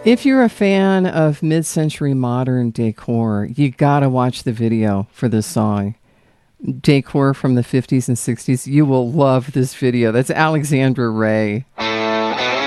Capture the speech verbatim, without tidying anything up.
If you're a fan of mid-century modern decor, you gotta watch the video for this song. Decor from the fifties and sixties. You will love this video. That's Alexandra Ray.